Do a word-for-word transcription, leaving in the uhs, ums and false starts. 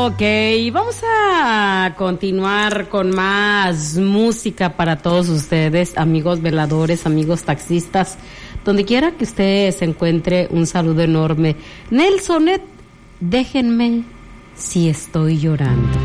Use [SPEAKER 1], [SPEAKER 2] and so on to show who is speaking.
[SPEAKER 1] Ok, vamos a continuar con más música para todos ustedes, amigos veladores, amigos taxistas, donde quiera que usted se encuentre, un saludo enorme. Nelsonet, déjenme si estoy llorando.